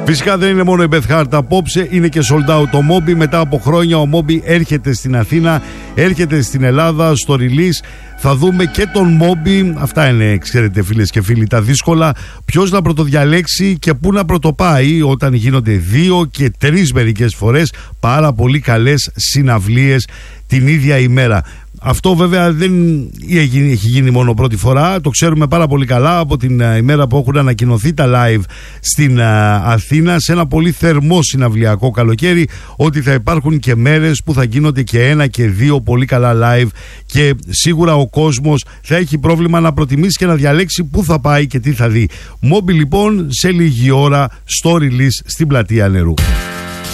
Φυσικά δεν είναι μόνο η Beth Hart απόψε, είναι και sold out το Moby. Μετά από χρόνια ο Moby έρχεται στην Αθήνα, έρχεται στην Ελλάδα στο release. Θα δούμε και τον Moby. Αυτά είναι, ξέρετε φίλες και φίλοι, τα δύσκολα. Ποιος να πρωτοδιαλέξει και πού να πρωτοπάει όταν γίνονται 2 και 3 μερικές φορές πάρα πολύ καλές συναυλίες την ίδια ημέρα. Αυτό βέβαια δεν έχει γίνει μόνο πρώτη φορά. Το ξέρουμε πάρα πολύ καλά από την ημέρα που έχουν ανακοινωθεί τα live στην Αθήνα, σε ένα πολύ θερμό συναυλιακό καλοκαίρι, ότι θα υπάρχουν και μέρες που θα γίνονται και 1 και 2 πολύ καλά live, και σίγουρα ο κόσμος θα έχει πρόβλημα να προτιμήσει και να διαλέξει πού θα πάει και τι θα δει. Moby λοιπόν σε λίγη ώρα στο release στην Πλατεία Νερού.